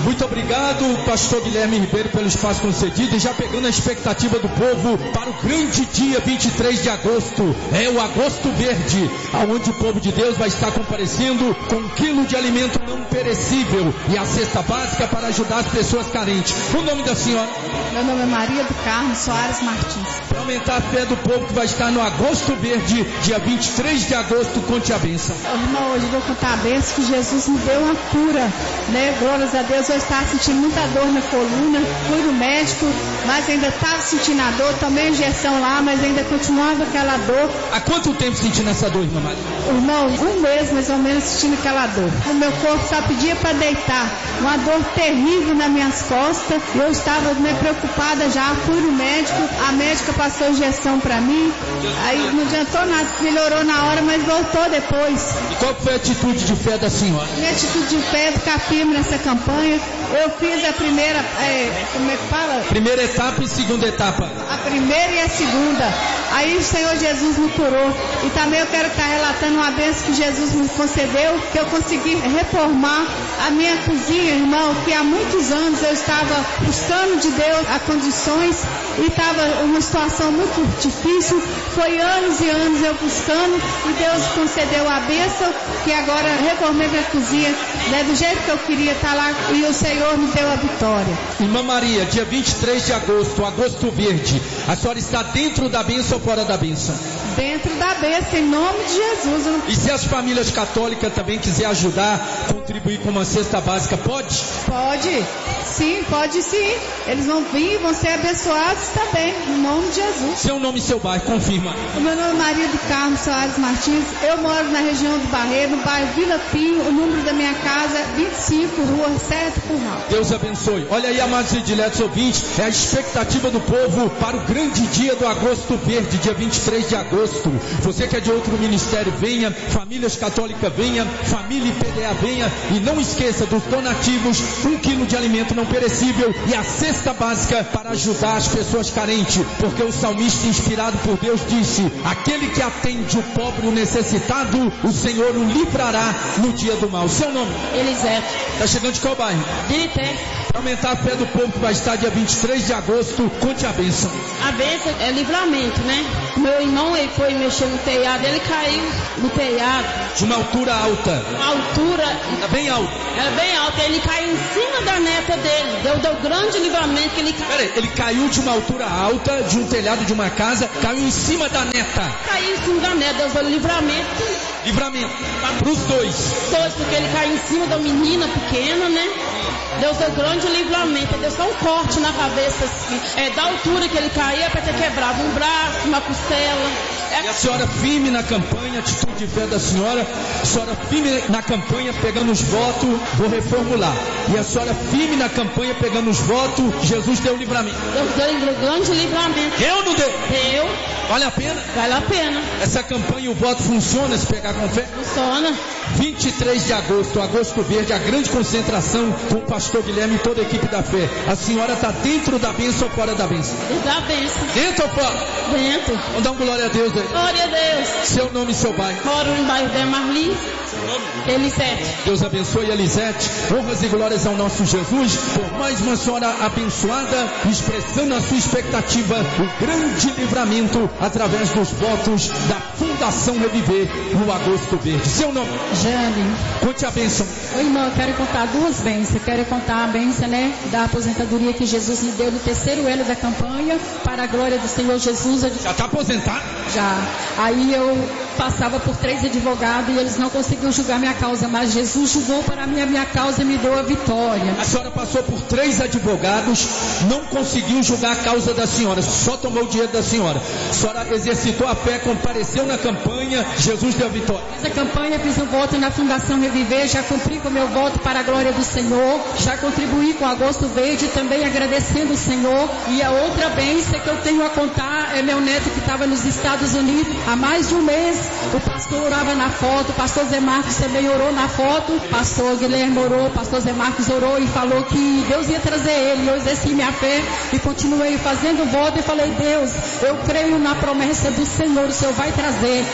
Muito obrigado, pastor Guilherme Ribeiro, pelo espaço concedido. E já pegando a expectativa do povo para o grande dia 23 de agosto. É o Agosto Verde, onde o povo de Deus vai estar comparecendo com 1 quilo de alimento não perecível e a cesta básica para ajudar as pessoas carentes. O nome da senhora? Meu nome é Maria do Carmo Soares Martins. Para aumentar a fé do povo que vai estar no Agosto Verde, dia 23 de agosto, conte a bênção. Irmão, hoje eu vou contar a bênção que Jesus me deu uma cura, né? Glórias a Deus, eu estava sentindo muita dor na coluna, fui no médico, mas ainda estava sentindo a dor, tomei injeção lá, mas ainda continuava aquela dor. Há quanto tempo sentindo essa dor, irmã Maria? Irmão, 1 mês mais ou menos sentindo aquela dor. O meu corpo só pedia para deitar, uma dor terrível nas minhas costas, eu estava preocupada já, fui no médico, a médica passou injeção para mim, aí não adiantou nada, melhorou na hora, mas voltou depois. E qual foi a atitude de fé da senhora? Minha atitude de fé é ficar firme nessa campanha. Eu fiz a primeira, como é que fala? Primeira etapa e segunda etapa. A primeira e a segunda. Aí o Senhor Jesus me curou. E também eu quero estar relatando uma bênção que Jesus me concedeu, que eu consegui reformar a minha cozinha, irmão, que há muitos anos eu estava buscando de Deus as condições e estava uma situação muito difícil. Foi anos e anos eu buscando e Deus concedeu a bênção, que agora reformei minha cozinha, né, do jeito que eu queria estar lá, e o Senhor me deu a vitória. Irmã Maria, dia 23 de agosto, Agosto Verde, a senhora está dentro da bênção ou fora da bênção? Dentro da bênção, em nome de Jesus. E se as famílias católicas também quiserem ajudar, contribuir com uma cesta básica, pode? Pode, sim, pode sim. Eles vão vir, vão ser abençoados também, em nome de Jesus. Seu nome e seu bairro, confirma. O meu nome é Maria do Carmo Soares Martins, eu moro na região do Barreiro, no bairro Vila Pinho, o número da minha casa é 25, rua Certo Curral. Deus abençoe. Olha aí, amados e diletos ouvintes, é a expectativa do povo para o grande dia do Agosto Verde, dia 23 de agosto. Você que é de outro ministério, venha, famílias católicas, venha, família IPDA, venha, e não esqueça dos donativos, 1 quilo de alimento não perecível e a cesta básica para ajudar as pessoas carentes, porque o salmista inspirado por Deus disse: aquele que atende o pobre e o necessitado, o Senhor o livrará no dia do mal. Seu nome? Elisete. Está chegando de qual bairro? Dirité. Para aumentar a fé do povo que vai estar dia 23 de agosto, conte a bênção. A bênção é livramento, né? Meu irmão, ele foi mexer no telhado, ele caiu no telhado. De uma altura alta. Uma altura... Era bem alta. Era bem alta, ele caiu em cima da neta dele. Deu grande livramento que ele caiu. Peraí, ele caiu de uma altura alta, de um telhado de uma casa, caiu em cima da neta. Caiu em cima da neta, Deus deu livramento. Livramento para os dois. Porque ele caiu em cima da menina pequena, né? Deus deu grande livramento. Deus deu um corte na cabeça assim. Da altura que ele caía para ter quebrado um braço, uma costela. E a senhora firme na campanha, atitude de fé da senhora, a senhora firme na campanha, pegando os votos, vou reformular. E a senhora firme na campanha, pegando os votos, Jesus deu livramento. Deus deu grande livramento. Deu ou não deu? Deu. Vale a pena? Vale a pena. Essa campanha, o voto funciona se pegar com fé? Funciona. 23 de agosto, Agosto Verde, a grande concentração com o pastor Guilherme e toda a equipe da fé. A senhora está dentro da bênção ou fora da bênção? Dentro da bênção. Dentro ou fora? Dentro. Vamos dar um glória a Deus aí. Glória a Deus. Seu nome e seu bairro? Moro no bairro de Marli. Seu nome? Elisete. Deus abençoe, Elisete. Honras e glórias ao nosso Jesus por mais uma senhora abençoada, expressando a sua expectativa, o grande livramento através dos votos da Fundação Reviver no Agosto Verde. Seu nome? Jane. Conte a bênção. Oi, irmão, eu quero contar duas bênçãos. Eu quero contar a bênção, né, da aposentadoria que Jesus me deu no terceiro ano da campanha, para a glória do Senhor Jesus. Já está aposentado? Já. Aí eu passava por 3 advogados e eles não conseguiam julgar minha causa, mas Jesus julgou para mim a minha causa e me deu a vitória. A senhora passou por 3 advogados, não conseguiu julgar a causa da senhora, só tomou o dinheiro da senhora. A senhora exercitou a fé, compareceu na campanha, Jesus deu a vitória. Fiz a campanha, fiz um voto na Fundação Reviver, já cumpri com o meu voto para a glória do Senhor, já contribuí com o Agosto Verde, também agradecendo o Senhor. E a outra bênção que eu tenho a contar é meu neto que estava nos Estados Unidos há mais de um mês. O pastor orava na foto, o pastor Zé Marcos também orou na foto, o pastor Guilherme orou, o pastor Zé Marcos orou e falou que Deus ia trazer ele. Eu exerci minha fé e continuei fazendo voto e falei: Deus, eu creio na promessa do Senhor, o Senhor vai trazer. E para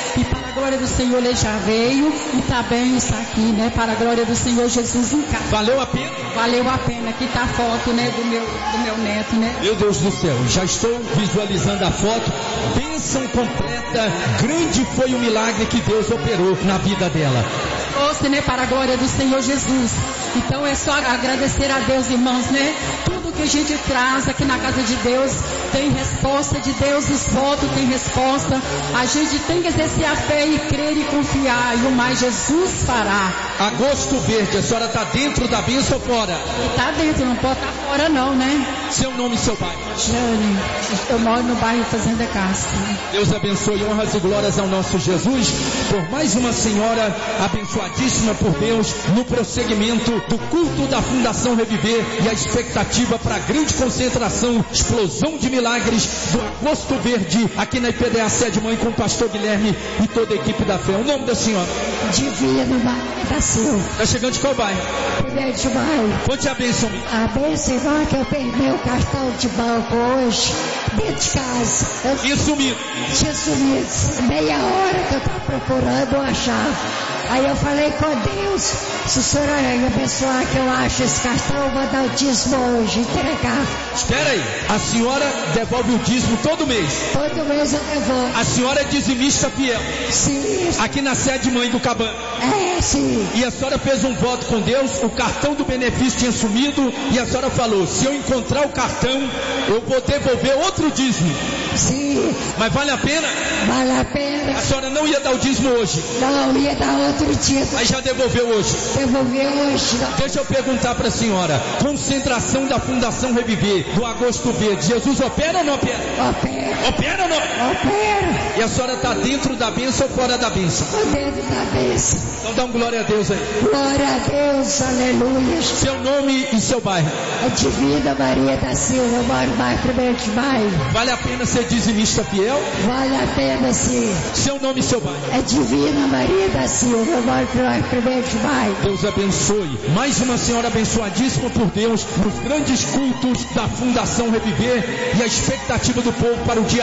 a glória do Senhor, ele já veio e tá bem, está aqui, né? Para a glória do Senhor Jesus em casa. Valeu a pena? Valeu a pena. Aqui tá a foto, né? Do meu neto, né? Meu Deus do céu, já estou visualizando a foto. Bênção completa. Grande foi o milagre que Deus operou na vida dela. Ouça, né? Para a glória do Senhor Jesus. Então é só agradecer a Deus, irmãos, né? Tudo que a gente traz aqui na casa de Deus tem resposta de Deus, os votos tem resposta. A gente tem que exercer a fé e crer e confiar, e o mais Jesus fará. Agosto Verde, a senhora está dentro da bênção ou fora? Está dentro, não pode estar fora não, né? Seu nome e seu bairro? Jane, eu moro no bairro Fazenda Castro. Deus abençoe, honras e glórias ao nosso Jesus, por mais uma senhora abençoadíssima por Deus, no prosseguimento do culto da Fundação Reviver e a expectativa para a grande concentração, explosão de milagres do Agosto Verde, aqui na IPDA Sede Mãe, com o pastor Guilherme e toda a equipe da fé. O nome da senhora? Divino da Silva. Está chegando de qual bairro? Primeiro de maio. Conte a bênção. A bênção, irmão, que eu perdi meu cartão de banco hoje, dentro de casa. E sumiu? Tinha sumido. Meia hora que eu estava procurando achar. Aí eu falei com Deus, se o senhor abençoar que eu acho esse cartão, eu vou dar o dízimo hoje, entregar. Espera aí, a senhora devolve o dízimo todo mês? Todo mês eu devolvo. A senhora é dizimista fiel? Sim. Aqui na sede Mãe do Cabana? É, sim. E a senhora fez um voto com Deus, o cartão do benefício tinha sumido, e a senhora falou, se eu encontrar o cartão, eu vou devolver outro dízimo. Sim. Mas vale a pena? Vale a pena. A senhora não ia dar o dízimo hoje? Não, ia dar outro dia. Mas já devolveu hoje? Devolveu hoje. Não. Deixa eu perguntar para a senhora, concentração da Fundação Reviver, do Agosto Verde, Jesus opera ou não opera? Opera. Opera ou não? Opera. E a senhora está dentro da bênção ou fora da bênção? Estou dentro da bênção. Então dá um glória a Deus aí. Glória a Deus, aleluia. Seu nome e seu bairro? É Divina Maria da Silva, eu moro no bairro 1º de Maio. Vale a pena ser dizimista fiel? Vale a pena, sim. Seu nome e seu bairro? É Divina Maria da Silva, eu moro no bairro 1º de Maio. Deus abençoe. Mais uma senhora abençoadíssima por Deus, nos grandes cultos da Fundação Reviver e a expectativa do povo para o dia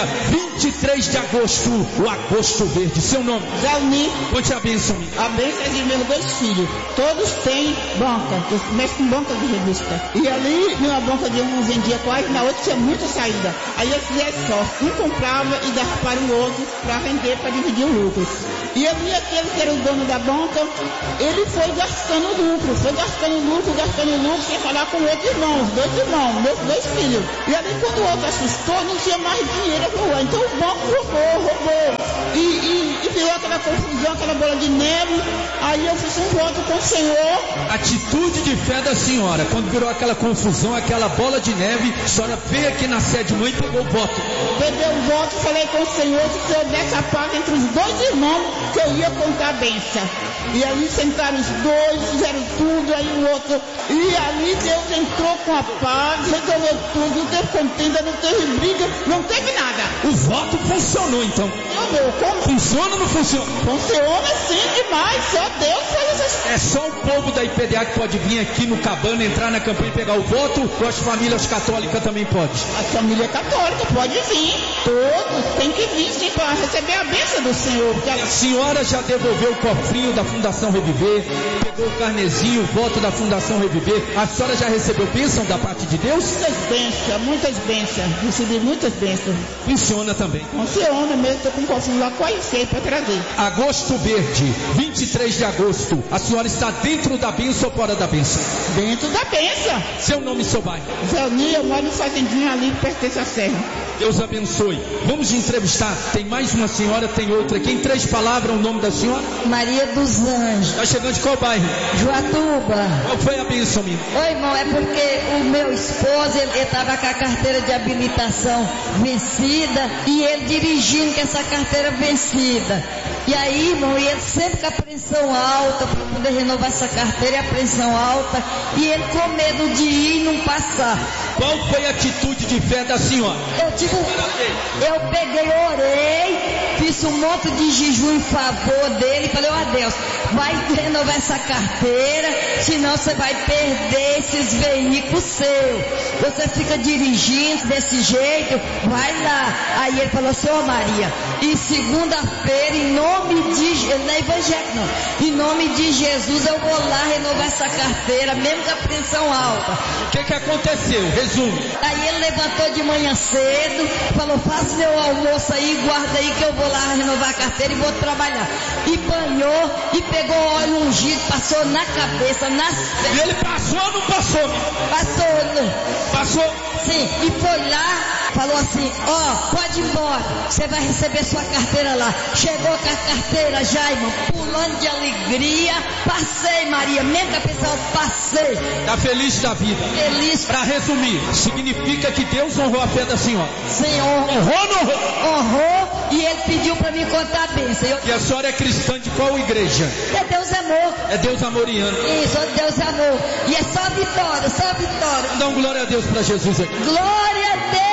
23 de agosto, o Agosto Verde. Seu nome? Jalni. Conte a bênção. A bênção é de meus 2 filhos. Todos têm banca. Eu começo com banca de revista. E ali, numa banca de um vendia quase, na outra tinha muita saída. Aí eu fizia sócio. Um comprava e dava para o outro para vender, para dividir o lucro. E ali aquele que era o dono da banca, ele foi gastando lucro, sem falar com outros irmãos, 2 irmãos, meus 2 filhos. E ali quando o outro assustou, não tinha mais dinheiro, então o banco roubou. E virou aquela confusão, aquela bola de neve. Aí eu fiz um voto com o Senhor. Atitude de fé da senhora, quando virou aquela confusão, aquela bola de neve, a senhora veio aqui na sede mãe e pegou o voto. Peguei o voto, falei com o Senhor que o Senhor desse a paz entre os 2 irmãos, que eu ia contar a bênção. E ali sentaram os 2, fizeram tudo, aí o outro. E ali Deus entrou com a paz, resolveu tudo, não teve contenda, não teve briga, não teve nada. O voto funcionou então. Funciona ou não funciona? Funciona sim demais, só Deus faz essas coisas. É só o povo da IPDA que pode vir aqui no Cabana, entrar na campanha e pegar o voto, ou as famílias católicas também podem? A família católica pode vir, todos tem que vir sim para receber a bênção do Senhor. A senhora já devolveu o cofrinho da Fundação Reviver, pegou o carnezinho, o voto da Fundação Reviver, a senhora já recebeu bênção da parte de Deus? Muitas bênçãos, recebi muitas bênçãos. Funciona também? Funciona mesmo, estou com um cofrinho lá quase cheio para trazer. Agosto Verde, 23 de agosto, a senhora está dentro da bênção ou fora da bênção? Dentro da bênção. Seu nome e seu bairro? Zelni, eu moro no fazendinho ali que pertence à Serra. Deus abençoe. Vamos entrevistar, tem mais uma senhora, tem outra aqui. Em 3 palavras, o nome da senhora? Maria dos Anjos. Está chegando de qual bairro? Joatuba. Qual foi a bênção, minha? Oi, irmão, é porque o meu esposo, ele estava com a carteira de habilitação vencida e ele dirigindo com essa carteira vencida. E aí, irmão, ele sempre com a apreensão alta, para poder renovar essa carteira e a apreensão alta, e ele com medo de ir e não passar. Qual foi a atitude de fé da senhora? Eu peguei, orei, fiz um monte de jejum em favor dele. Falei, ó Deus, vai renovar essa carteira, senão você vai perder esses veículos seus. Você fica dirigindo desse jeito, vai lá. Aí ele falou assim, ô Maria, e segunda-feira, em nome de Jesus, não é evangélico não, em nome de Jesus eu vou lá renovar essa carteira, mesmo com a apreensão alta. O que aconteceu? Resumo. Aí ele levantou de manhã cedo, falou, faz meu almoço aí, guarda aí que eu vou lá renovar a carteira e vou trabalhar. E banhou e pegou óleo ungido, passou na cabeça, nas pernas. E ele passou ou não passou? Passou? Sim, e foi lá, falou assim, ó, pode ir embora, você vai receber sua carteira lá. Chegou com a carteira já, irmão, pulando de alegria. Passei, Maria, mesmo que a pessoa passei. Tá feliz da vida? Feliz. Para resumir, significa que Deus honrou a fé da senhora. Senhor. Honrou ou não honrou? Honrou, e ele pediu para me contar a bênção. E a senhora é cristã de qual igreja? É Deus Amor. É Deus Amoriano. Isso, Deus Amor. E é só vitória, só vitória. Dá um glória a Deus para Jesus aqui. Glória a Deus.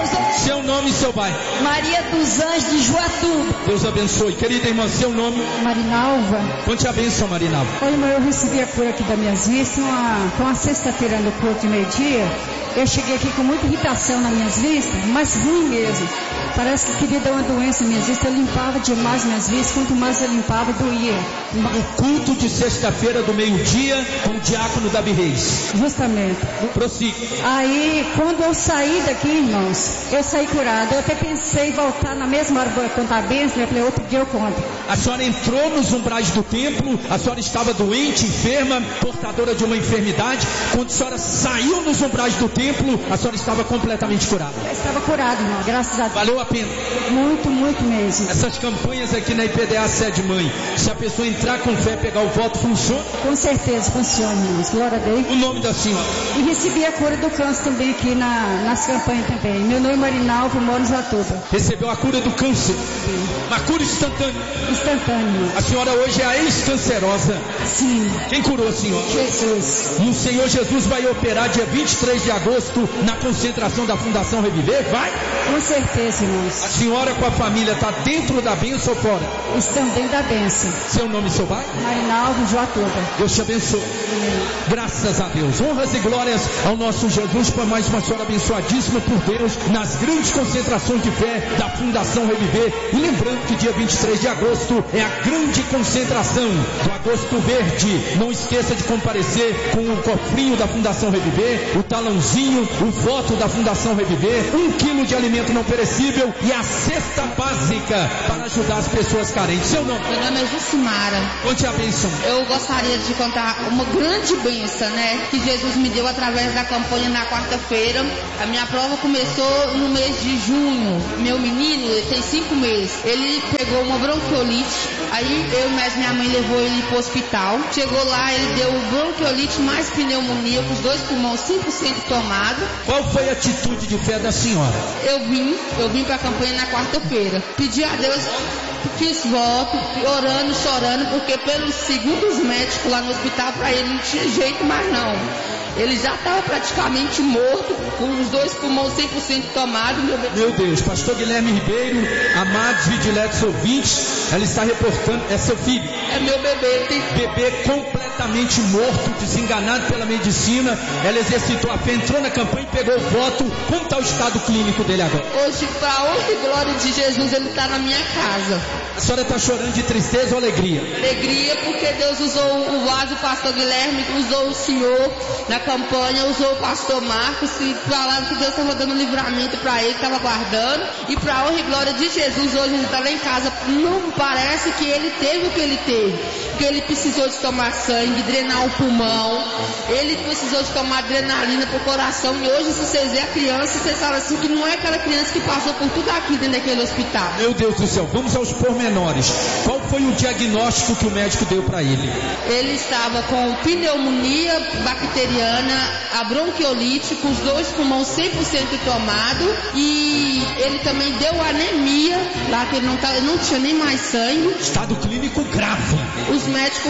Seu nome e seu bairro? Maria dos Anjos de Juatuba. Deus abençoe. Querida irmã, seu nome? Marinalva. Quante a bênção, Marinalva. Oi, irmão, eu recebi a cura aqui das minhas vistas. Com a sexta-feira no culto de meio-dia, eu cheguei aqui com muita irritação nas minhas vistas, mas ruim mesmo. Parece que queria dar uma doença nas minhas vistas. Eu limpava demais minhas vistas, quanto mais eu limpava, doía. O culto de sexta-feira do meio-dia com o diácono Davi Reis. Justamente. Prossiga. Aí, quando eu saí daqui, irmãos, eu saí curada. Eu até pensei em voltar na mesma hora para contar a bênção. Eu falei, outro dia eu conto. A senhora entrou nos umbrais do templo, a senhora estava doente, enferma, portadora de uma enfermidade. Quando a senhora saiu nos umbrais do templo, a senhora estava completamente curada. Eu estava curada, irmão, graças a Deus. Valeu a pena. Muito, muito mesmo. Essas campanhas aqui na IPDA Sede Mãe, se a pessoa entrar com fé, pegar o voto, funciona? Com certeza funciona, irmãos. Glória a Deus. O nome da senhora? E recebi a cura do câncer também aqui nas campanhas também. Meu nome é Marinalva, moro em Juatuba. Recebeu a cura do câncer? Sim. Uma cura instantânea? Instantânea. A senhora hoje é a ex-cancerosa? Sim. Quem curou a senhora? Jesus. E o Senhor Jesus vai operar dia 23 de agosto na concentração da Fundação Reviver? Vai? Com certeza, irmãos. A senhora com a família está dentro da bênção ou fora? Estão dentro da bênção. Seu nome e seu bairro? Marinalva, Juatuba. Deus te abençoe. Graças a Deus. Honras e glórias ao nosso Jesus por mais uma senhora abençoadíssima por Deus nas grandes concentrações de fé da Fundação Reviver. E lembrando que dia 23 de agosto é a grande concentração do Agosto Verde. Não esqueça de comparecer com o cofrinho da Fundação Reviver, o talãozinho, o voto da Fundação Reviver, 1 quilo de alimento não perecível e a cesta básica para ajudar as pessoas carentes. Seu nome? Meu nome é Jucimara. Conte a bênção. Eu gostaria de contar uma grande bênção, né? Que Jesus me deu através da campanha na quarta-feira. A minha prova começou no mês de junho. Meu menino, ele tem 5 meses. Ele pegou uma bronquiolite. Aí eu e minha mãe levou ele para o hospital. Chegou lá, ele deu bronquiolite mais pneumonia, com os 2 pulmões 100% tomado. Qual foi a atitude de fé da senhora? Eu vim para a campanha na quarta-feira. Pedi a Deus, fiz voto, orando, chorando, porque pelos segundos médicos lá no hospital, para ele não tinha jeito mais não. Ele já estava praticamente morto, com os 2 pulmões 100% tomados. Meu Deus, pastor Guilherme Ribeiro, amados vidiletos ouvintes, ela está reportando, é seu filho? É meu bebê. Bebê completamente morto, desenganado pela medicina. Ela exercitou a fé, entrou na campanha e pegou o voto. Como está o estado clínico dele agora? Hoje, para a honra e glória de Jesus, ele está na minha casa. A senhora está chorando de tristeza ou alegria? Alegria, porque Deus usou o vaso, o pastor Guilherme, usou o senhor na campanha, usou o pastor Marcos, e falaram que Deus estava dando livramento para ele, estava guardando. E para a honra e glória de Jesus, hoje ele está lá em casa. Não parece que ele teve o que ele teve, porque ele precisou de tomar sangue, drenar o pulmão, ele precisou de tomar adrenalina para o coração. E hoje, se vocês verem a criança, vocês falam assim que não é aquela criança que passou por tudo aqui dentro daquele hospital. Meu Deus do céu, vamos aos pormenores. Qual foi o diagnóstico que o médico deu para ele? Ele estava com pneumonia bacteriana, a bronquiolite, com os 2 pulmões 100% tomados, e ele também deu anemia, lá que ele não tinha nem mais sangue. Estado clínico grave. Os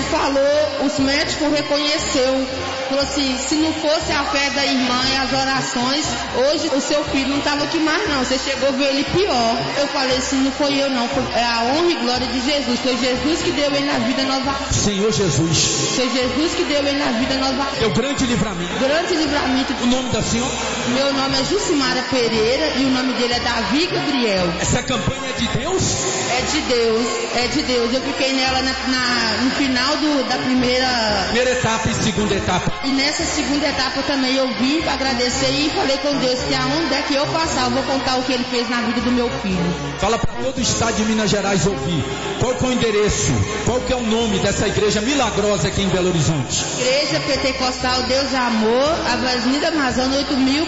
médicos reconheceu, falou assim, se não fosse a fé da irmã e as orações, hoje o seu filho não estava aqui mais não, você chegou a ver ele pior. Eu falei assim, não foi eu não, foi a honra e glória de Jesus, foi Jesus que deu ele na vida novamente. Senhor Jesus. Foi Jesus que deu ele na vida novamente. Deu grande livramento. Grande livramento. O nome da senhora? Meu nome é Jucimara Pereira e o nome dele é Davi Gabriel. Essa campanha é de Deus? É de Deus, é de Deus. Eu fiquei nela no final da primeira etapa e segunda etapa. E nessa segunda etapa também eu vim para agradecer e falei com Deus que aonde é que eu passar, eu vou contar o que ele fez na vida do meu filho. Fala para todo o estado de Minas Gerais ouvir. Qual que é o endereço? Qual que é o nome dessa igreja milagrosa aqui em Belo Horizonte? Igreja Pentecostal Deus de Amor, Avenida Amazonas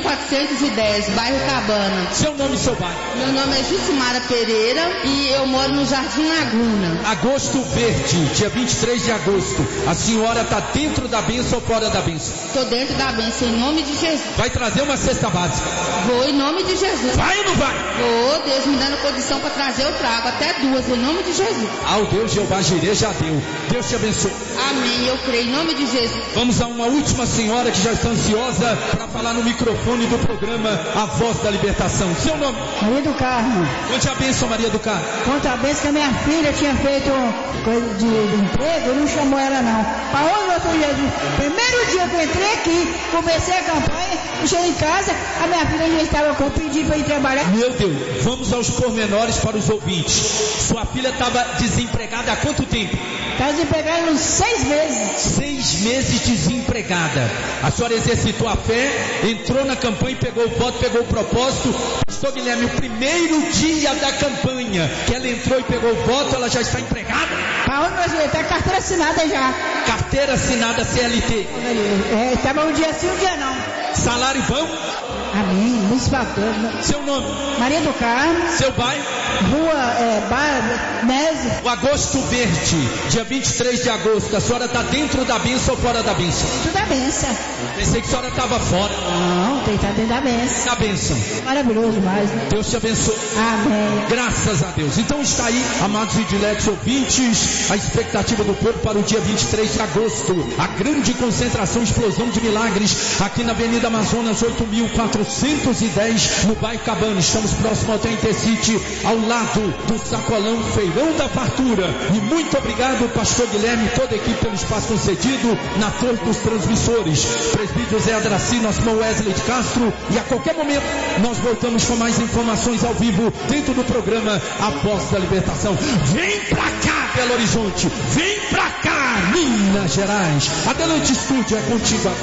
8410, bairro Cabana. Seu nome e seu bairro? Meu nome é Jucimara Pereira e eu moro no Jardim Laguna. Agosto Verde, dia 23 de agosto. A senhora está dentro da bênção ou fora da bênção? Estou dentro da bênção, em nome de Jesus. Vai trazer uma cesta básica? Vou, em nome de Jesus. Vai ou não vai? Vou, Deus me dando condição para trazer, eu trago até 2, em nome de Jesus. O Deus Jeová Jireh já deu. Deus te abençoe. Amém, eu creio, em nome de Jesus. Vamos a uma última senhora que já está ansiosa para falar no microfone do programa A Voz da Libertação. Seu nome? Maria do Carmo. Conte a bênção, Maria do Carmo. Conte a bênção que a minha filha tinha feito coisa de emprego, não chamou ela não. Para onde eu fui, Jesus? Primeiro dia que eu entrei aqui, comecei a campanha, cheguei em casa, a minha filha já estava com pedido para ir trabalhar. Meu Deus, vamos aos pormenores para os ouvintes. Sua filha estava desempregada há quanto tempo? Estava desempregada uns 6 meses. 6 meses desempregada. A senhora exercitou a fé, entrou na campanha, pegou o voto, pegou o propósito. Pastor Guilherme, o primeiro dia da campanha que ela entrou e pegou o voto, ela já está empregada? Para onde nós está carteira assinada já. Carteira assinada CLT. Estava um dia sim, um dia não. Salário bom? Amém, muito pastor. Seu nome? Maria do Carmo. Seu bairro? Rua Nese. O Agosto Verde, dia 23 de agosto. A senhora está dentro da bênção ou fora da bênção? Dentro da bênção. Pensei que a senhora estava fora. Não, tem que estar dentro da bênção. Da bênção. Maravilhoso demais, né? Deus te abençoe. Amém. Graças a Deus. Então está aí, amados e diletos ouvintes, a expectativa do povo para o dia 23 de agosto. A grande concentração, explosão de milagres aqui na Avenida Amazonas 8410, no bairro Cabana. Estamos próximo ao Intercity, ao lado do Sacolão, Feirão da Fartura. E muito obrigado, pastor Guilherme e toda a equipe pelo espaço concedido na Torre dos Transmissores. Presbítero Zé Adraci, nosso irmão Wesley de Castro. E a qualquer momento nós voltamos com mais informações ao vivo dentro do programa A Voz da Libertação. Vem pra cá, Belo Horizonte. Vem pra cá, Minas Gerais. Adelante, estúdio, é contigo agora.